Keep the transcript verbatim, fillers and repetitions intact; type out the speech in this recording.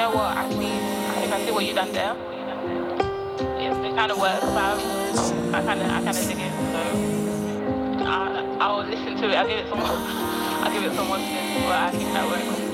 know what? Actually, I think I see what you done there. It's the kind of work um, I kind of I kind of dig it. So I, I'll listen to it. I'll give it some. I'll give it some watching. But I think that works.